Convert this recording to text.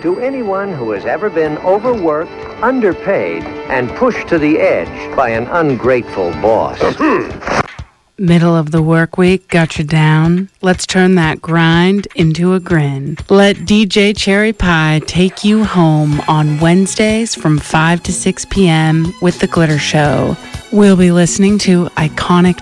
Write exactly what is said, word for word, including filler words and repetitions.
To anyone who has ever been overworked, underpaid, and pushed to the edge by an ungrateful boss. Middle of the work week got you down? Let's turn that grind into a grin. Let D J Cherry Pie take you home on Wednesdays from five to six p.m. with The Glitter Show. We'll be listening to iconic